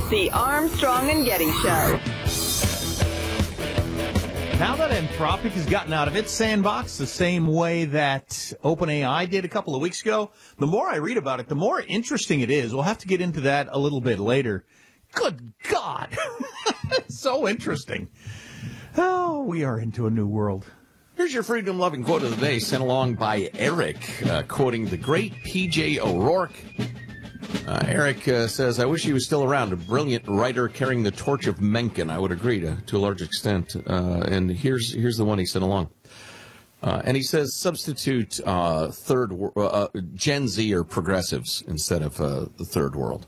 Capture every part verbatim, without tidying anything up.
The Armstrong and Getty Show. Now that Anthropic has gotten out of its sandbox the same way that OpenAI did a couple of weeks ago, the more I read about it, the more interesting it is. We'll have to get into that a little bit later. Good God. So interesting. Oh, we are into a new world. Here's your freedom-loving quote of the day, sent along by Eric, uh, quoting the great P J O'Rourke. Uh, Eric uh, says, I wish he was still around, a brilliant writer carrying the torch of Mencken. I would agree to, to a large extent. Uh, and here's here's the one he sent along. Uh, and he says, substitute uh, third uh, Gen Z or progressives instead of uh, the third world.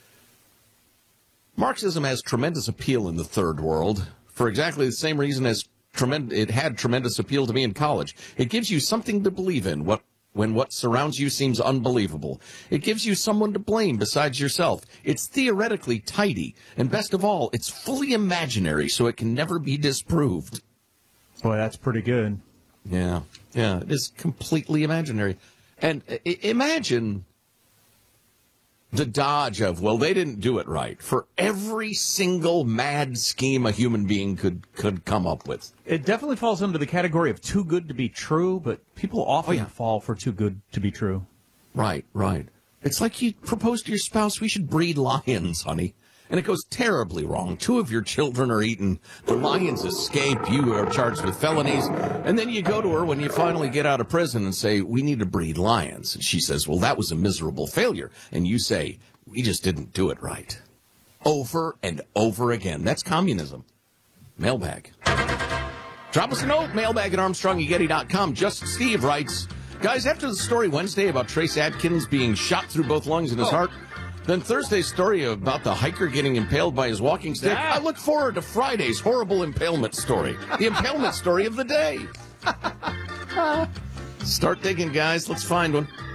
Marxism has tremendous appeal in the third world for exactly the same reason as tremend- it had tremendous appeal to me in college. It gives you something to believe in what when what surrounds you seems unbelievable. It gives you someone to blame besides yourself. It's theoretically tidy, and best of all, it's fully imaginary, so it can never be disproved. Boy, that's pretty good. Yeah, yeah, it is completely imaginary. And I- imagine the dodge of, well, they didn't do it right, for every single mad scheme a human being could, could come up with. It definitely falls under the category of too good to be true, but people often Oh, yeah. fall for too good to be true. Right, right. It's like you propose to your spouse, we should breed lions, honey. And it goes terribly wrong. Two of your children are eaten. The lions escape. You are charged with felonies. And then you go to her when you finally get out of prison and say, we need to breed lions. And she says, well, that was a miserable failure. And you say, we just didn't do it right. Over and over again. That's communism. Mailbag. Drop us a note. Mailbag at armstrong and getty dot com. Just Steve writes, guys, after the story Wednesday about Trace Adkins being shot through both lungs and his Oh. heart, then Thursday's story about the hiker getting impaled by his walking stick, Yeah. I look forward to Friday's horrible impalement story. The impalement story of the day. Start digging, guys. Let's find one.